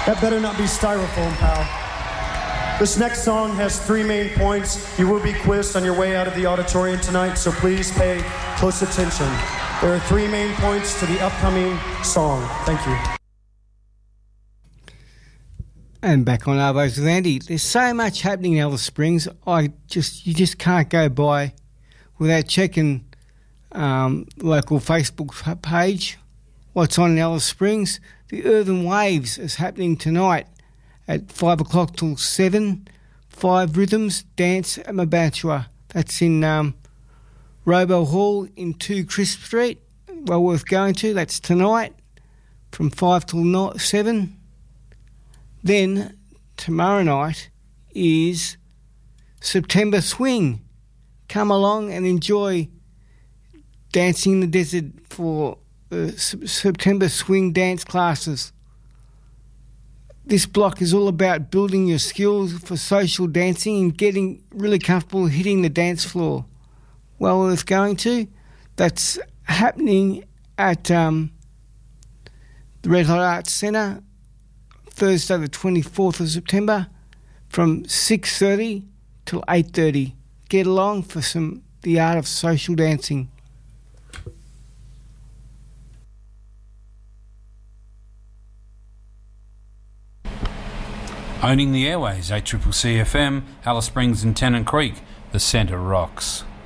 That better not be styrofoam, pal. This next song has 3 main points. You will be quizzed on your way out of the auditorium tonight, so please pay close attention. There are 3 main points to the upcoming song. Thank you. And back on Arvos with Andy. There's so much happening in Alice Springs. You just can't go by without checking local Facebook page. What's on in Alice Springs? The Earthen Waves is happening tonight at 5 o'clock till 7. 5 Rhythms Dance at Mabantua. That's in Robo Hall in 2 Crisp Street. Well worth going to. That's tonight from 5 till 7. Then tomorrow night is September Swing. Come along and enjoy Dancing in the Desert for September Swing dance classes. This block is all about building your skills for social dancing and getting really comfortable hitting the dance floor. Well worth going to. That's happening at the Red Hot Arts Centre Thursday the 24th of September from 6:30 till 8:30. Get along for the art of social dancing. Owning the airways, ACCC FM, Alice Springs and Tennant Creek, the centre rocks.